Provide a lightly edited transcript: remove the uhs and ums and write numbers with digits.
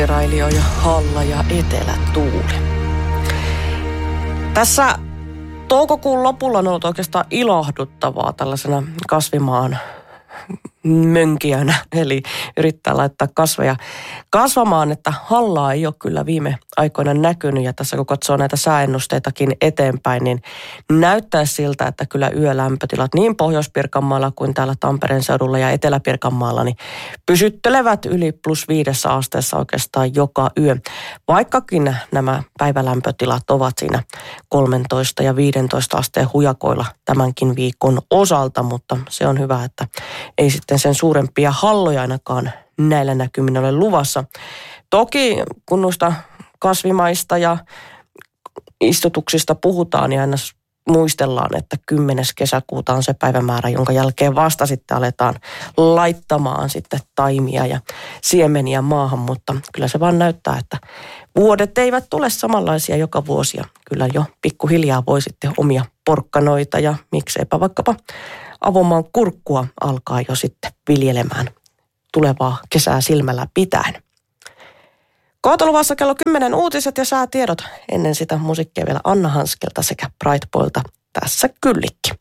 Railio ja Halla ja Etelätuuli. Tässä toukokuun lopulla on ollut oikeastaan ilahduttavaa tällaisena kasvimaan mönkijänä, eli yrittää laittaa kasveja kasvamaan, että hallaa ei ole kyllä viime aikoina näkynyt, ja tässä kun katsoo näitä sääennusteitakin eteenpäin, niin näyttää siltä, että kyllä yölämpötilat niin Pohjois-Pirkanmaalla kuin täällä Tampereen seudulla ja Etelä-Pirkanmaalla niin pysyttelevät yli +5 asteessa oikeastaan joka yö, vaikkakin nämä päivälämpötilat ovat siinä 13 ja 15 asteen hujakoilla tämänkin viikon osalta, mutta se on hyvä, että ei sitten sen suurempia halloja ainakaan näillä näkymin ole luvassa. Toki kun noista kasvimaista ja istutuksista puhutaan, niin aina muistellaan, että 10. kesäkuuta on se päivämäärä, jonka jälkeen vasta sitten aletaan laittamaan sitten taimia ja siemeniä maahan, mutta kyllä se vaan näyttää, että vuodet eivät tule samanlaisia joka vuosi, ja kyllä jo pikkuhiljaa voi sitten omia porkkanoita ja mikseipä vaikkapa avomaan kurkkua alkaa jo sitten viljelemään tulevaa kesää silmällä pitäen. Kohta luvassa kello 10 uutiset ja säätiedot. Ennen sitä musiikkia vielä Anna Hanskelta sekä Bright Boylta. Tässä Kyllikki.